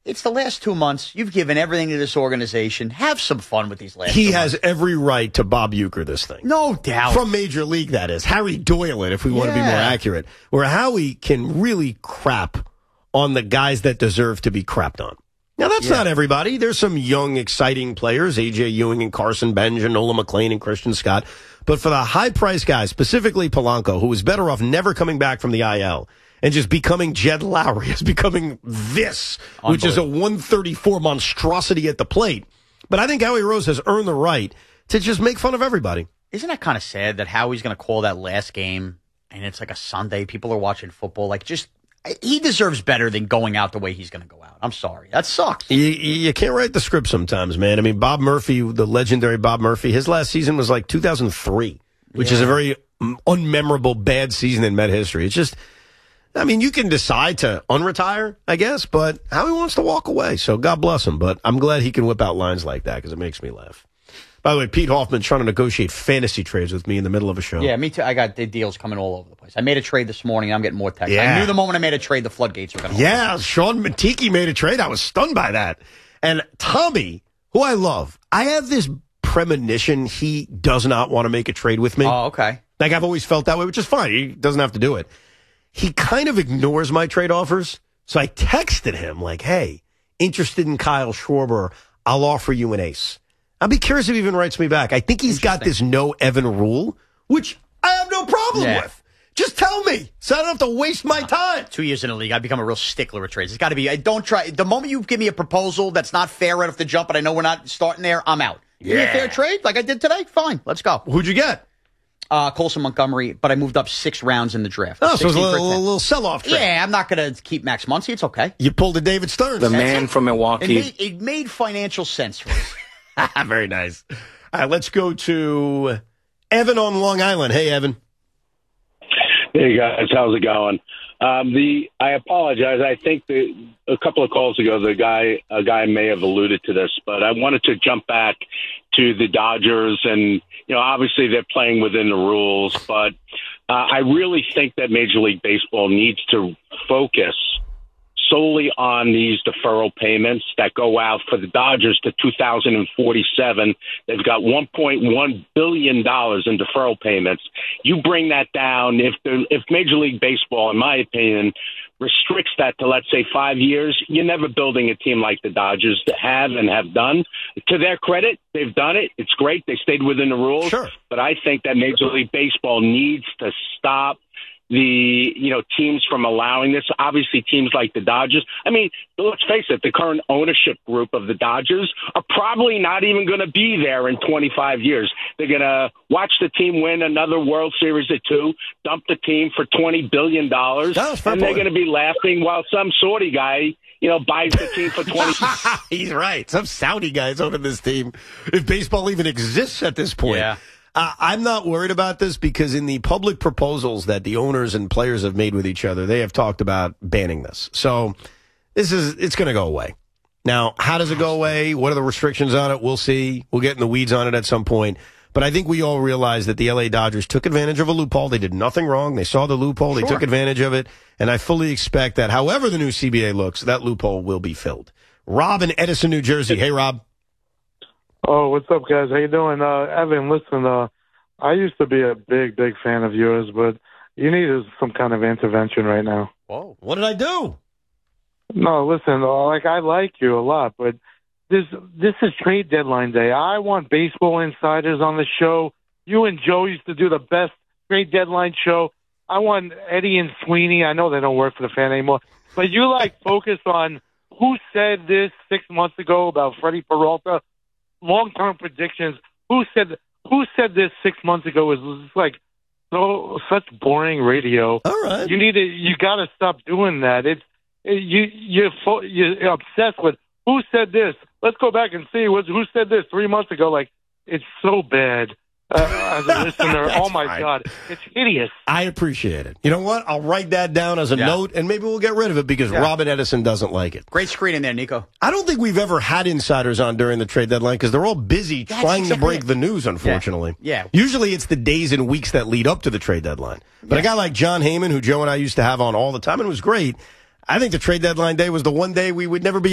It's the last 2 months. You've given everything to this organization. Have some fun with these last 2 He months. has every right to Bob Uecker this thing. No doubt. From Major League, that is. Harry Doyle it, if we want to be more accurate. Where Howie can really crap on the guys that deserve to be crapped on. Now, that's not everybody. There's some young, exciting players, A.J. Ewing and Carson Benj and Nolan McLean and Christian Scott. But for the high-priced guys, specifically Polanco, who was better off never coming back from the IL and just becoming Jed Lowry, is becoming this, which is a 134 monstrosity at the plate. But I think Howie Rose has earned the right to just make fun of everybody. Isn't that kind of sad that Howie's going to call that last game and it's like a Sunday? People are watching football. Like, just, he deserves better than going out the way he's going to go out. I'm sorry. That sucks. You can't write the script sometimes, man. I mean, Bob Murphy, the legendary Bob Murphy, his last season was like 2003, which is a very unmemorable, bad season in Met history. It's just, I mean, you can decide to unretire, I guess, but Howie wants to walk away, so God bless him. But I'm glad he can whip out lines like that because it makes me laugh. By the way, Pete Hoffman's trying to negotiate fantasy trades with me in the middle of a show. Yeah, me too. I got the deals coming all over the place. I made a trade this morning. I'm getting more texts. Yeah. I knew the moment I made a trade, the floodgates were going to open. Yeah, Sean Matiki made a trade. I was stunned by that. And Tommy, who I love, I have this premonition he does not want to make a trade with me. Oh, okay. Like, I've always felt that way, which is fine. He doesn't have to do it. He kind of ignores my trade offers. So I texted him like, hey, interested in Kyle Schwarber, I'll offer you an ace. I'll be curious if he even writes me back. I think he's got this no Evan rule, which I have no problem with. Just tell me, so I don't have to waste my time. 2 years in the league, I've become a real stickler with trades. It's got to be, don't try, the moment you give me a proposal that's not fair right off the jump, and I know we're not starting there, I'm out. Give me a fair trade like I did today? Fine, let's go. Who'd you get? Colson Montgomery, but I moved up 6 rounds in the draft. Oh, so it was a little sell-off trade. Yeah, I'm not going to keep Max Muncy. It's okay. You pulled a David Stearns. The man from Milwaukee. It made financial sense for us. Very nice. All right, let's go to Evan on Long Island. Hey, Evan. Hey, guys. How's it going? I apologize. I think a couple of calls ago, a guy may have alluded to this, but I wanted to jump back to the Dodgers. And, you know, obviously they're playing within the rules, but I really think that Major League Baseball needs to focus solely on these deferral payments that go out for the Dodgers to 2047. They've got $1.1 billion in deferral payments. You bring that down. If Major League Baseball, in my opinion, restricts that to, let's say, 5 years, you're never building a team like the Dodgers have and have done. To their credit, they've done it. It's great. They stayed within the rules. Sure. But I think that Major League Baseball needs to stop teams from allowing this. Obviously, teams like the Dodgers. I mean, let's face it, the current ownership group of the Dodgers are probably not even going to be there in 25 years. They're going to watch the team win another World Series or two, dump the team for $20 billion, and they're going to be laughing while some Saudi guy, buys the team for 20. He's right. Some Saudi guys owning this team. If baseball even exists at this point. Yeah. I'm not worried about this because in the public proposals that the owners and players have made with each other, they have talked about banning this. So it's going to go away. Now, how does it go away? What are the restrictions on it? We'll see. We'll get in the weeds on it at some point. But I think we all realize that the LA Dodgers took advantage of a loophole. They did nothing wrong. They saw the loophole. They took advantage of it. And I fully expect that however the new CBA looks, that loophole will be filled. Rob in Edison, New Jersey. Hey, Rob. Oh, what's up, guys? How you doing? Evan, listen, I used to be a big fan of yours, but you need some kind of intervention right now. Whoa, what did I do? No, listen, I like you a lot, but this is trade deadline day. I want baseball insiders on the show. You and Joe used to do the best trade deadline show. I want Eddie and Sweeney. I know they don't work for the fan anymore, but you focus on who said this 6 months ago about Freddie Peralta. Long-term predictions. Who said this 6 months ago is such boring radio. All right. You got to stop doing that. You're obsessed with who said this. Let's go back and see who said this 3 months ago. It's so bad. As a listener, oh my God, it's hideous. I appreciate it. You know what? I'll write that down as a note, and maybe we'll get rid of it because Robin Edison doesn't like it. Great screen in there, Nico. I don't think we've ever had insiders on during the trade deadline because they're all busy trying to break the news, unfortunately. Yeah. Usually it's the days and weeks that lead up to the trade deadline. But a guy like John Heyman, who Joe and I used to have on all the time, and it was great, I think the trade deadline day was the one day we would never be